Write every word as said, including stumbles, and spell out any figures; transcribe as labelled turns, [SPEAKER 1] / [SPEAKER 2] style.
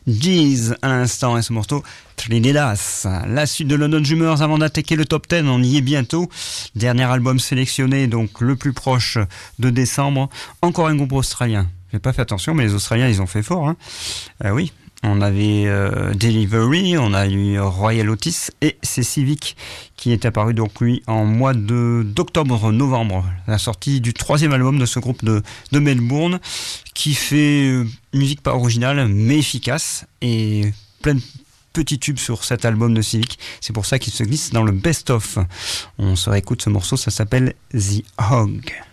[SPEAKER 1] Jeez à l'instant et ce morceau Trinidas. La suite de London Drummers avant d'attaquer le top dix, on y est bientôt. Dernier album sélectionné, donc le plus proche de décembre. Encore un groupe australien. J'ai pas fait attention, mais les Australiens ils ont fait fort. Hein. Euh, oui. On avait euh, Delivery, on a eu Royal Otis et c'est Civic qui est apparu donc lui en mois de d'octobre-novembre, la sortie du troisième album de ce groupe de, de Melbourne qui fait euh, musique pas originale mais efficace et plein de petits tubes sur cet album de Civic. C'est pour ça qu'il se glisse dans le best-of. On se réécoute ce morceau, ça s'appelle The Hog.